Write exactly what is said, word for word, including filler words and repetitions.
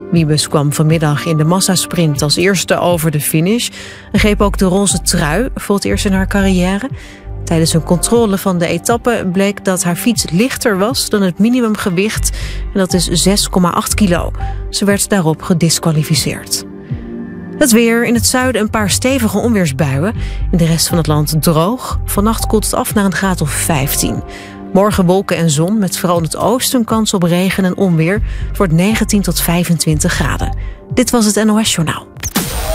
Wiebes kwam vanmiddag in de massasprint als eerste over de finish en greep ook de roze trui voor het eerst in haar carrière. Tijdens een controle van de etappe bleek dat haar fiets lichter was dan het minimumgewicht en dat is zes komma acht kilo. Ze werd daarop gediskwalificeerd. Het weer, in het zuiden een paar stevige onweersbuien. In de rest van het land droog. Vannacht koelt het af naar een graad of vijftien. Morgen wolken en zon, met vooral in het oosten kans op regen en onweer. Het wordt negentien tot vijfentwintig graden. Dit was het N O S Journaal.